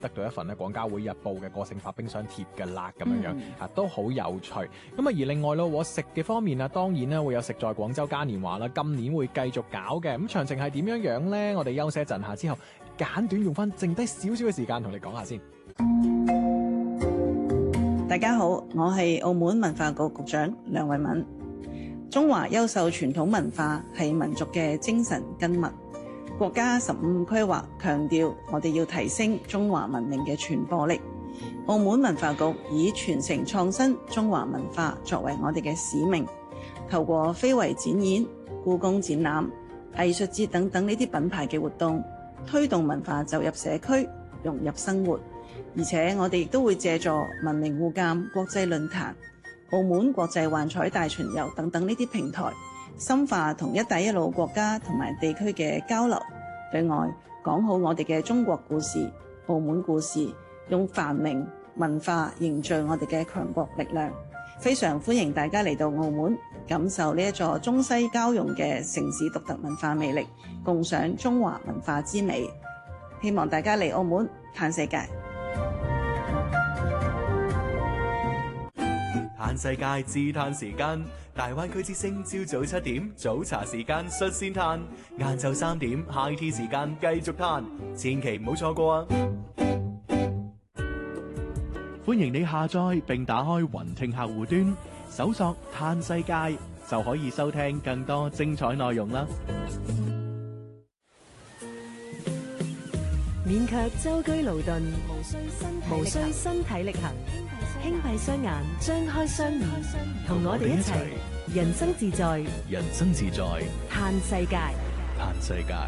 得到一份咧廣交會日報嘅個性化冰箱貼㗎啦，咁樣啊都好有趣。咁啊而另外咯，食嘅方面啊，當然咧會有食在廣州嘉年華啦，今年會繼續搞嘅。咁詳情係點樣樣咧？我哋休息一陣下之後，簡短用翻剩低少少嘅時間同你講下先。 大家好，我係澳門文化局局長梁慧敏。中華優秀傳統文化係民族嘅精神根脈。國家15規劃強調，我哋要提升中華文明嘅傳播力。澳門文化局以傳承創新中華文化作為我哋嘅使命，透過非遺展演、故宮展覽、藝術節等等呢啲品牌嘅活動，推動文化走入社區，融入生活。而且我哋亦都會借助文明互鑒國際論壇、澳門國際幻彩大巡遊等等呢啲平台，深化同一帶一路國家同埋地區嘅交流。對外講好我哋嘅中國故事、澳門故事，用繁榮文化凝聚我哋嘅強國力量。非常歡迎大家嚟到澳門，感受呢一座中西交融嘅城市獨特文化魅力，共賞中華文化之美。希望大家嚟澳門嘆世界。 嘆世界自嘆時間，大灣區之聲朝早7點早茶時間率先嘆，晏晝3點 High Tea 時間繼續嘆，千祈唔好錯過啊！歡迎你下載並打開雲聽客戶端，搜索嘆世界就可以收聽更多精彩內容啦！ 勉強舟車勞頓，無需身體力行，輕閉雙眼，張開雙耳，同我哋一齊人生自在， 人生自在， 嘆世界， 嘆世界。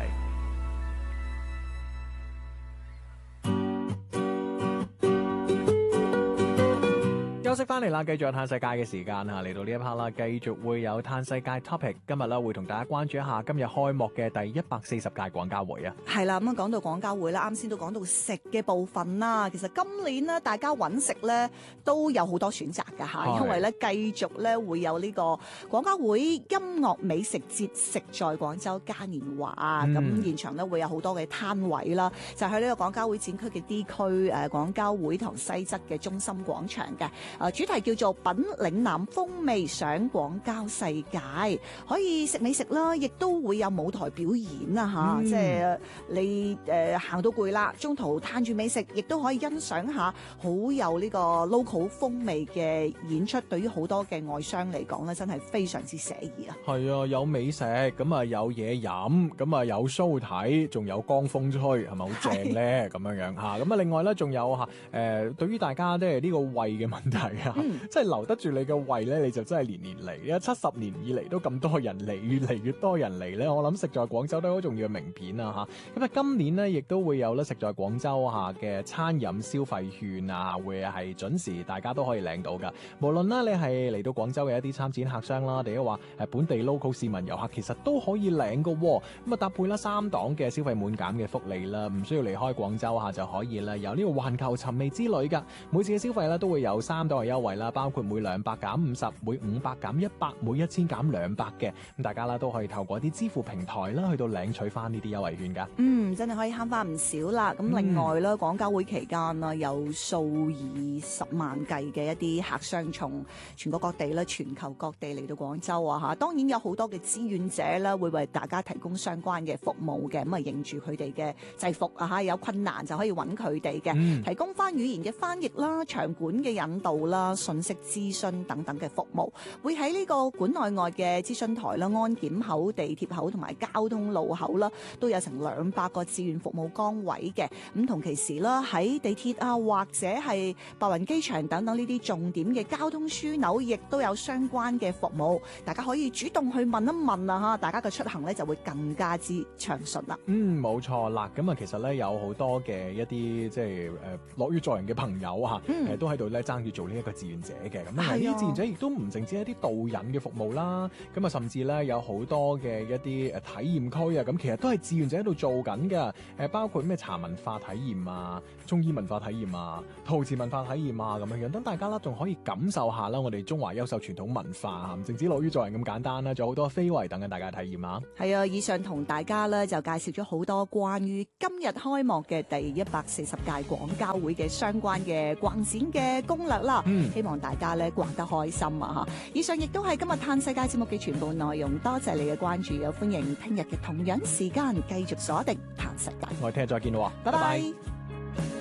休息翻嚟啦，繼續嘆世界嘅時間嚇，嚟到呢一 part 啦，繼續會有嘆世界 topic。今日啦會同大家關注一下今日開幕嘅第140屆廣交會啊。 係啦，咁啊講到廣交會啦，啱先都講到食嘅部分啦。其實今年呢，大家揾食咧都有好多選擇㗎嚇，因為咧繼續咧會有呢個廣交會音樂美食節食在廣州嘉年華，咁現場咧會有好多嘅攤位啦，就喺呢個廣交會展區嘅 D 區廣交會堂西側嘅中心廣場嘅。主題叫做品嶺南風味賞廣交世界，可以食美食啦，亦都會有舞台表演啦嚇，即係你行到攰啦，中途攤住美食，亦都可以欣賞下好有呢個 local 風味嘅演出。對於好多嘅外商嚟講咧，真係非常之寫意啊！ 係啊，有美食，咁啊有嘢飲，咁啊有 show 睇，仲有江風吹，係咪好正咧？咁樣樣嚇，咁啊另外咧仲有嚇對於大家即係呢個胃嘅問題。即係留得住你嘅胃咧，你就真係年年嚟。70年以嚟都咁多人嚟，越嚟越多人嚟咧。我諗食在廣州都好重要嘅名片啊嚇。咁啊，今年呢亦都會有咧食在廣州下嘅餐飲消費券啊，會係準時大家都可以領到噶。無論啦，你係嚟到廣州嘅一啲參展客商啦，定係話本地 local 市民遊客，其實都可以領噶。咁啊搭配啦3檔嘅消費滿減嘅福利啦，唔需要離開廣州下就可以啦。有呢個環球尋味之旅噶，每次嘅消費咧都會有3檔嘅優惠啦，包括每200減50，每500減100，每1000減200嘅。咁大家啦都可以透過啲支付平台啦去到領取翻呢啲優惠券噶。 真係可以慳翻唔少啦。咁另外咧，廣交會期間啦，有數以10萬計嘅一啲客商從全國各地啦、全球各地嚟到廣州啊嚇。當然有好多嘅志願者啦，會為大家提供相關嘅服務嘅。咁啊，認住佢哋嘅制服啊嚇，有困難就可以揾佢哋嘅，提供翻語言嘅翻譯啦、場館嘅引導啦、信息諮詢等等嘅服務，會喺呢個館內外嘅諮詢台啦、安檢口、地鐵口同埋交通路口啦，都有成200個志願服務崗位嘅。咁同其時啦，喺地鐵啊或者係白雲機場等等呢啲重點嘅交通樞紐，亦都有相關嘅服務。大家可以主動去問一問啊嚇，大家嘅出行咧就會更加之暢順啦。 冇錯啦。咁啊，其實咧有好多嘅一啲即係樂於助人嘅朋友嚇，都喺度咧爭住做呢呢一個志願者嘅。咁係啊呢啲志願者亦都唔淨止係一啲導引嘅服務啦，咁啊甚至咧有好多嘅一啲體驗區啊，咁其實都係志願者喺度做緊嘅。包括咩茶文化體驗啊、中醫文化體驗啊、陶瓷文化體驗啊咁樣樣，等大家啦仲可以感受下啦我哋中華優秀傳統文化，唔淨止樂於助人咁簡單啦，仲有好多非遺等緊大家體驗啊。 係啊，以上同大家咧就介紹咗好多關於今日開幕嘅第140屆廣交會嘅相關嘅逛展嘅攻略啦。希望大家咧逛得開心啊！嚇，以上亦都係今日嘆世界節目嘅全部內容，多謝你嘅關注，有歡迎聽日嘅同樣時間繼續鎖定嘆世界。 我哋聽日再見咯， 拜拜。